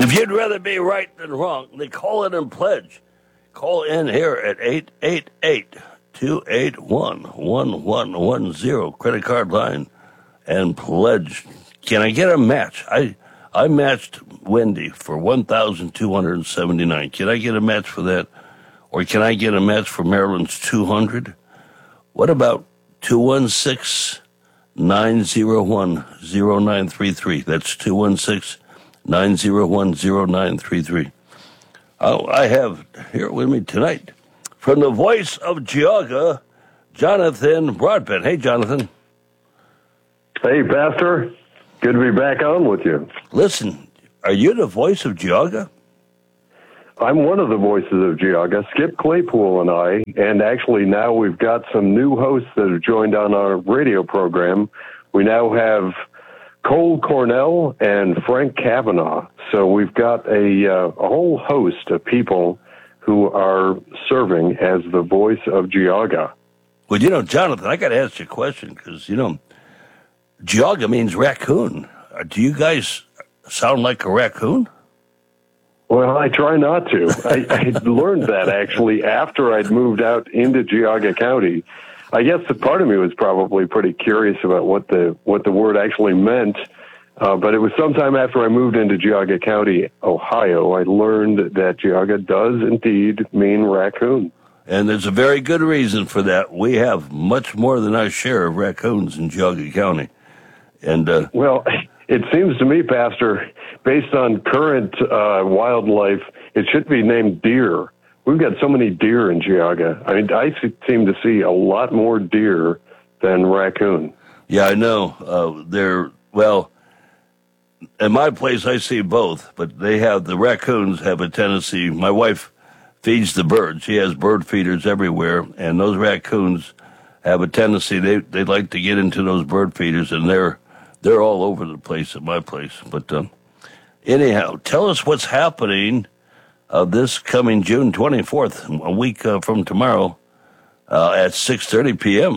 If you'd rather be right than wrong, then call in and pledge. Call in here at 888-281-1110, credit card line, and pledge. Can I get a match? I matched Wendy for $1,279. Can I get a match for that? Or can I get a match for Maryland's 200? What about 216-901-0933? That's 216-901-0933. I have here with me tonight, from the voice of Geauga, Jonathan Broadbent. Hey, Jonathan. Hey, Pastor. Good to be back on with you. Listen, are you the voice of Geauga? I'm one of the voices of Geauga, Skip Claypool and I, and actually now we've got some new hosts that have joined on our radio program. We now have Cole Cornell and Frank Kavanaugh. So we've got a whole host of people who are serving as the voice of Geauga. Well, Jonathan, I got to ask you a question because, Geauga means raccoon. Do you guys sound like a raccoon? Well, I try not to. I learned that actually after I'd moved out into Geauga County. I guess the part of me was probably pretty curious about what the word actually meant. But it was sometime after I moved into Geauga County, Ohio, I learned that Geauga does indeed mean raccoon. And there's a very good reason for that. We have much more than our share of raccoons in Geauga County. And well, it seems to me, Pastor, based on current wildlife, it should be named deer. We've got so many deer in Geauga. I mean, I seem to see a lot more deer than raccoon. Yeah, I know. In my place, I see both, but the raccoons have a tendency. My wife feeds the birds. She has bird feeders everywhere, and those raccoons have a tendency. They like to get into those bird feeders, and they're all over the place at my place. But anyhow, tell us what's happening this coming June 24th, a week from tomorrow, at 6:30 p.m.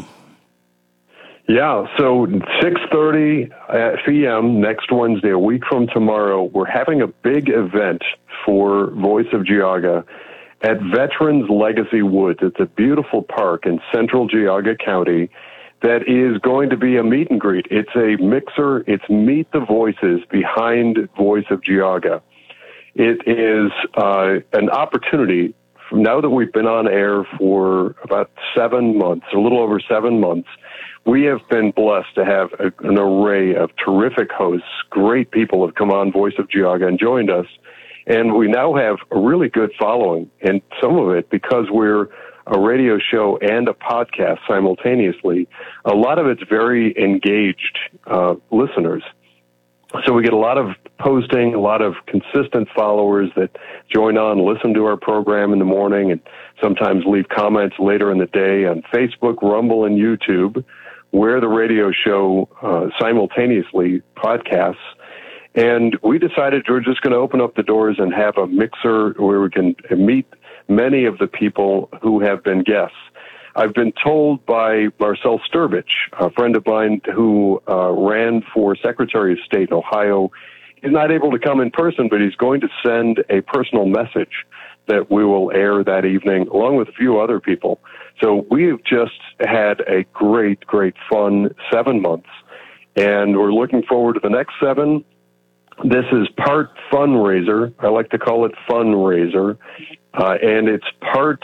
Yeah, so 6:30 p.m. next Wednesday, a week from tomorrow, we're having a big event for Voice of Geauga at Veterans Legacy Woods. It's a beautiful park in central Geauga County that is going to be a meet and greet. It's a mixer. It's Meet the Voices behind Voice of Geauga. It is an opportunity, now that we've been on air for about 7 months, a little over 7 months, we have been blessed to have an array of terrific hosts. Great people have come on Voice of Geauga and joined us. And we now have a really good following, and some of it because we're a radio show and a podcast simultaneously. A lot of it's very engaged listeners. So we get a lot of posting, a lot of consistent followers that join on, listen to our program in the morning, and sometimes leave comments later in the day on Facebook, Rumble, and YouTube, where the radio show simultaneously podcasts. And we decided we're just going to open up the doors and have a mixer where we can meet many of the people who have been guests. I've been told by Marcel Sturbich, a friend of mine who ran for Secretary of State in Ohio. He's not able to come in person, but he's going to send a personal message that we will air that evening, along with a few other people. So we've just had a great, great fun 7 months, and we're looking forward to the next 7. This is part fundraiser. I like to call it fundraiser, and it's part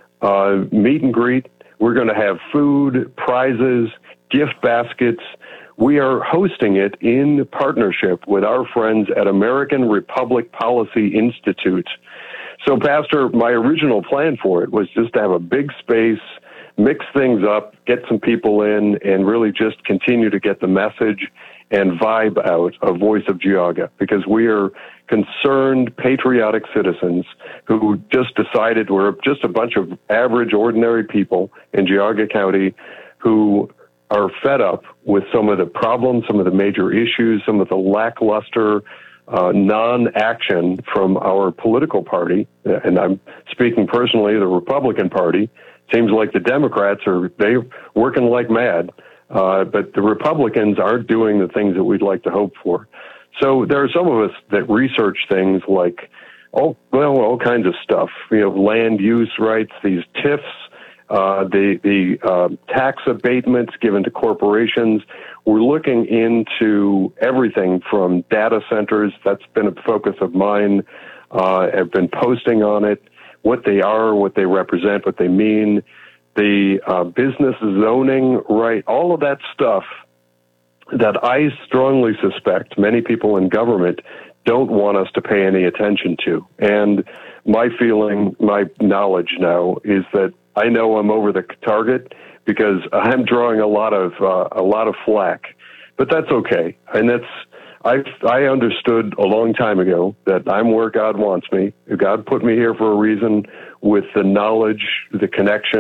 meet and greet. We're going to have food, prizes, gift baskets. We are hosting it in partnership with our friends at American Republic Policy Institute. So, Pastor, my original plan for it was just to have a big space, mix things up, get some people in, and really just continue to get the message and vibe out of Voice of Geauga, because we are concerned, patriotic citizens who just decided we're just a bunch of average, ordinary people in Geauga County who are fed up with some of the problems, some of the major issues, some of the lackluster non-action from our political party. And I'm speaking personally, the Republican Party. Seems like the Democrats they're working like mad. But the Republicans aren't doing the things that we'd like to hope for. So there are some of us that research things like, all kinds of stuff, land use rights, these TIFs, the tax abatements given to corporations. We're looking into everything from data centers. That's been a focus of mine. I've been posting on it, what they are, what they represent, what they mean, the business zoning right, all of that stuff that I strongly suspect many people in government don't want us to pay any attention to. And my feeling, my knowledge now is that I know I'm over the target because I'm drawing a lot of flack, but that's okay. And I understood a long time ago that I'm where God wants me. God put me here for a reason with the knowledge, the connection,